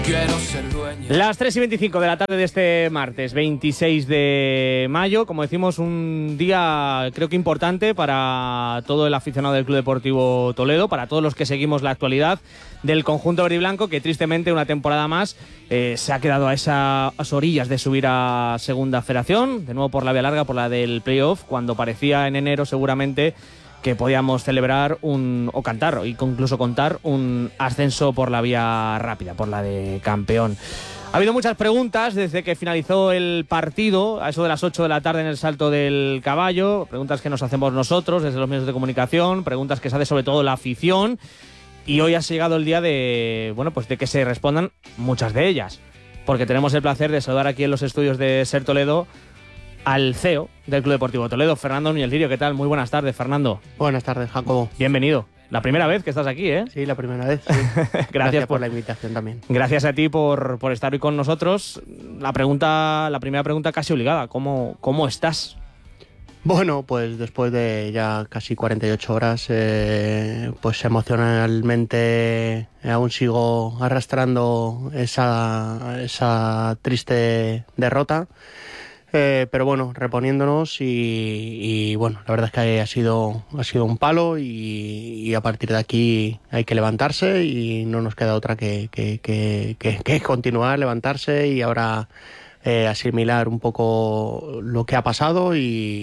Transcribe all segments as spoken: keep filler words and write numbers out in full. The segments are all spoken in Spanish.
Quiero ser dueño. Las tres y veinticinco de la tarde de este martes veintiséis de mayo, como decimos, un día creo que importante para todo el aficionado del Club Deportivo Toledo, para todos los que seguimos la actualidad del conjunto verde y blanco, que tristemente una temporada más eh, se ha quedado a esas orillas de subir a Segunda Federación, de nuevo por la vía larga, por la del playoff, cuando parecía en enero seguramente que podíamos celebrar un o cantar o incluso contar un ascenso por la vía rápida, por la de campeón. Ha habido muchas preguntas desde que finalizó el partido, a eso de las ocho de la tarde en el Salto del Caballo, preguntas que nos hacemos nosotros desde los medios de comunicación, preguntas que se hace sobre todo la afición, y hoy ha llegado el día de, bueno, pues de que se respondan muchas de ellas, porque tenemos el placer de saludar aquí en los estudios de Ser Toledo al C E O del Club Deportivo Toledo, Fernando Núñez Lirio. ¿Qué tal? Muy buenas tardes, Fernando. Buenas tardes, Jacobo. Bienvenido. La primera vez que estás aquí, ¿eh? Sí, la primera vez. Sí. Gracias, Gracias por, por la invitación también. Gracias a ti por, por estar hoy con nosotros. La pregunta, la primera pregunta casi obligada. ¿Cómo, cómo estás? Bueno, pues después de ya casi cuarenta y ocho horas, eh, pues emocionalmente aún sigo arrastrando esa, esa triste derrota. Eh, pero bueno, reponiéndonos y, y bueno, la verdad es que ha sido, ha sido un palo y, y a partir de aquí hay que levantarse y no nos queda otra que, que, que, que, que continuar, levantarse y ahora eh, asimilar un poco lo que ha pasado y,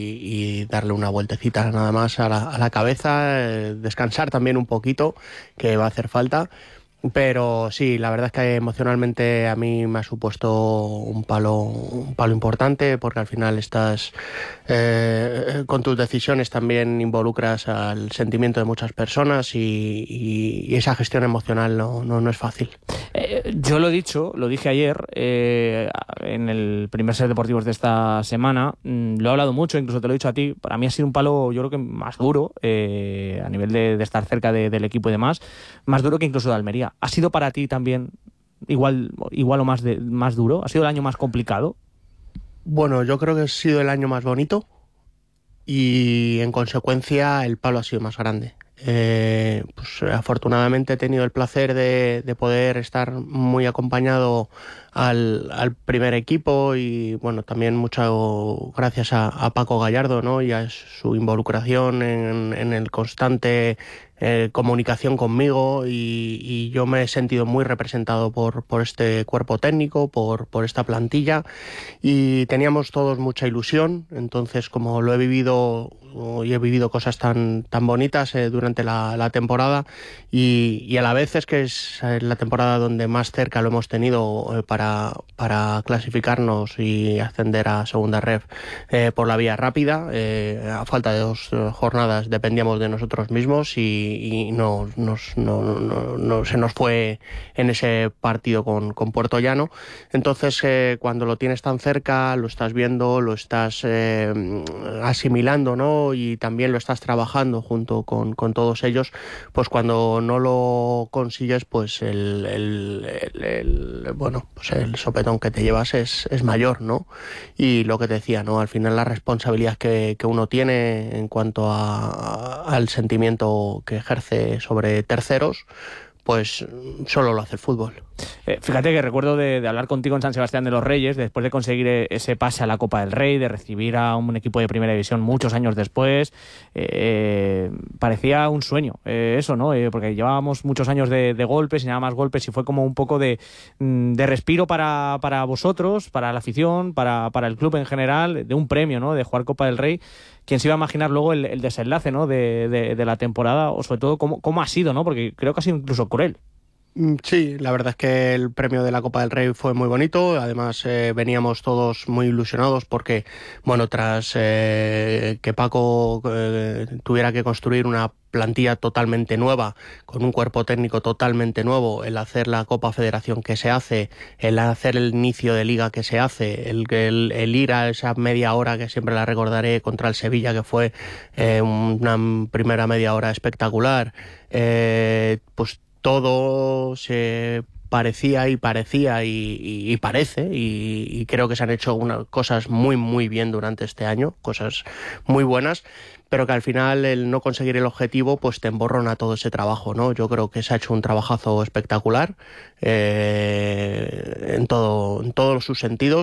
y darle una vueltecita nada más a la, a la cabeza, eh, descansar también un poquito, que va a hacer falta. Pero sí, la verdad es que emocionalmente a mí me ha supuesto un palo, un palo importante, porque al final estás eh, con tus decisiones también involucras al sentimiento de muchas personas y, y, y esa gestión emocional no, no, no es fácil. Eh, yo lo he dicho, lo dije ayer eh, en el primer set deportivos de esta semana, mm, lo he hablado mucho, incluso te lo he dicho a ti. Para mí ha sido un palo, yo creo que más duro eh, a nivel de, de estar cerca de, del equipo y demás, más duro que incluso de Almería. ¿Ha sido para ti también igual, igual o más, de, más duro? ¿Ha sido el año más complicado? Bueno, yo creo que ha sido el año más bonito y en consecuencia el palo ha sido más grande. Eh, pues afortunadamente he tenido el placer de, de poder estar muy acompañado al, al primer equipo y bueno, también mucho gracias a, a Paco Gallardo, ¿no? Y a su involucración en, en el constante eh, comunicación conmigo y, y yo me he sentido muy representado por, por este cuerpo técnico, por, por esta plantilla y teníamos todos mucha ilusión. Entonces, como lo he vivido y he vivido cosas tan, tan bonitas eh, durante la, la temporada y, y a la vez es que es la temporada donde más cerca lo hemos tenido eh, para, para clasificarnos y ascender a segunda ref eh, por la vía rápida. Eh, a falta de dos eh, jornadas dependíamos de nosotros mismos y, y no, nos, no, no, no se nos fue en ese partido con, con Puerto Llano. Entonces eh, cuando lo tienes tan cerca, lo estás viendo, lo estás eh, asimilando, ¿no? Y también lo estás trabajando junto con, con todos ellos, pues cuando no lo consigues, pues el, el, el, el bueno, pues el sopetón que te llevas es, es mayor, ¿no? Y lo que te decía, ¿no? Al final la responsabilidad que, que uno tiene en cuanto a, al sentimiento que ejerce sobre terceros, pues solo lo hace el fútbol. Eh, fíjate que recuerdo de, de hablar contigo en San Sebastián de los Reyes, después de conseguir ese pase a la Copa del Rey, de recibir a un equipo de primera división muchos años después. Eh, parecía un sueño, eh, eso, ¿no? Eh, porque llevábamos muchos años de, de golpes y nada más golpes y fue como un poco de, de respiro para, para vosotros, para la afición, para, para el club en general, de un premio, ¿no? De jugar Copa del Rey. ¿Quién se iba a imaginar luego el, el desenlace, ¿no? de, de, de la temporada o sobre todo cómo, cómo ha sido, ¿no? Porque creo que ha sido incluso cruel. Sí, la verdad es que el premio de la Copa del Rey fue muy bonito. Además eh, veníamos todos muy ilusionados porque, bueno, tras eh, que Paco eh, tuviera que construir una plantilla totalmente nueva, con un cuerpo técnico totalmente nuevo, el hacer la Copa Federación que se hace, el hacer el inicio de liga que se hace, el, el, el ir a esa media hora que siempre la recordaré contra el Sevilla, que fue eh, una primera media hora espectacular, eh, pues todo se parecía y parecía y, y, y parece y, y creo que se han hecho una, cosas muy muy bien durante este año, cosas muy buenas, pero que al final el no conseguir el objetivo pues te emborrona todo ese trabajo, ¿no? Yo creo que se ha hecho un trabajazo espectacular eh, en todo, en todos sus sentidos.